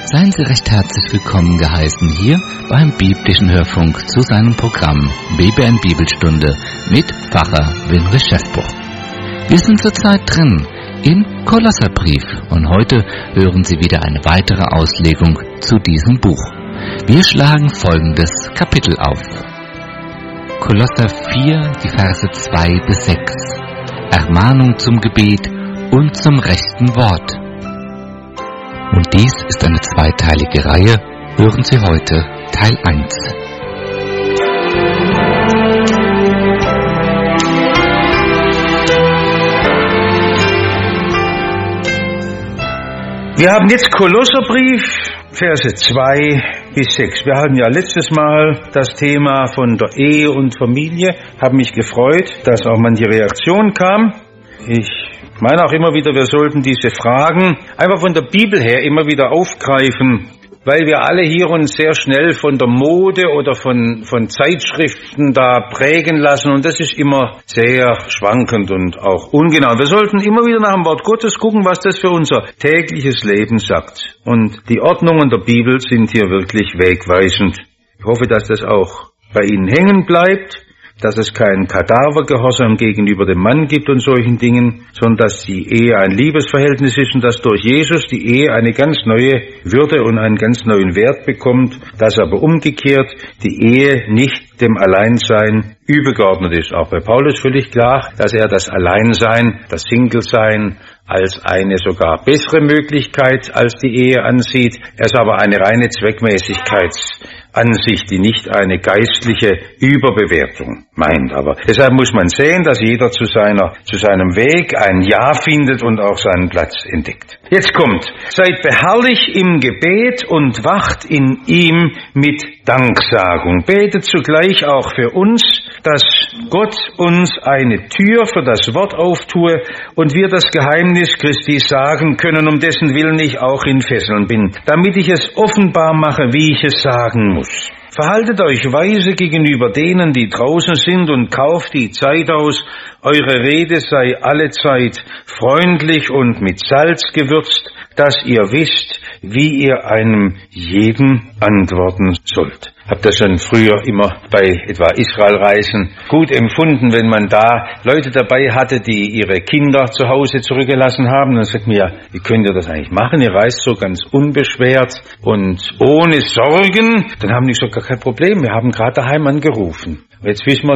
Seien Sie recht herzlich willkommen geheißen hier beim biblischen Hörfunk zu seinem Programm BBN Bibelstunde mit Pfarrer Winrich Schäffbuch. Wir sind zurzeit drin im Kolosserbrief und heute hören Sie wieder eine weitere Auslegung zu diesem Buch. Wir schlagen folgendes Kapitel auf. Kolosser 4, die Verse 2 bis 6. Ermahnung zum Gebet und zum rechten Wort. Und dies ist eine zweiteilige Reihe. Hören Sie heute Teil 1. Wir haben jetzt Kolosserbrief, Verse 2 bis 6. Wir hatten ja letztes Mal das Thema von der Ehe und Familie. Habe mich gefreut, dass auch manche Reaktion kam. Ich meine auch immer wieder, wir sollten diese Fragen einfach von der Bibel her immer wieder aufgreifen, weil wir alle hier uns sehr schnell von der Mode oder von Zeitschriften da prägen lassen und das ist immer sehr schwankend und auch ungenau. Wir sollten immer wieder nach dem Wort Gottes gucken, was das für unser tägliches Leben sagt. Und die Ordnungen der Bibel sind hier wirklich wegweisend. Ich hoffe, dass das auch bei Ihnen hängen bleibt, dass es keinen Kadavergehorsam gegenüber dem Mann gibt und solchen Dingen, sondern dass die Ehe ein Liebesverhältnis ist und dass durch Jesus die Ehe eine ganz neue Würde und einen ganz neuen Wert bekommt, dass aber umgekehrt die Ehe nicht dem Alleinsein übergeordnet ist. Auch bei Paulus völlig klar, dass er das Alleinsein, das Single-Sein als eine sogar bessere Möglichkeit als die Ehe ansieht. Er ist aber eine reine Zweckmäßigkeitsansicht, die nicht eine geistliche Überbewertung meint. Aber deshalb muss man sehen, dass jeder zu seinem Weg ein Ja findet und auch seinen Platz entdeckt. Jetzt kommt, seid beharrlich im Gebet und wacht in ihm mit Danksagung. Betet zugleich auch für uns, dass Gott uns eine Tür für das Wort auftue und wir das Geheimnis Christi sagen können, um dessen Willen ich auch in Fesseln bin, damit ich es offenbar mache, wie ich es sagen muss. Verhaltet euch weise gegenüber denen, die draußen sind und kauft die Zeit aus. Eure Rede sei allezeit freundlich und mit Salz gewürzt, dass ihr wisst, wie ihr einem jeden antworten sollt. Hab das schon früher immer bei etwa Israelreisen gut empfunden, wenn man da Leute dabei hatte, die ihre Kinder zu Hause zurückgelassen haben. Dann sagt man ja, wie könnt ihr das eigentlich machen? Ihr reist so ganz unbeschwert und ohne Sorgen. Dann haben die gesagt, gar kein Problem, wir haben gerade daheim angerufen. Jetzt wissen wir,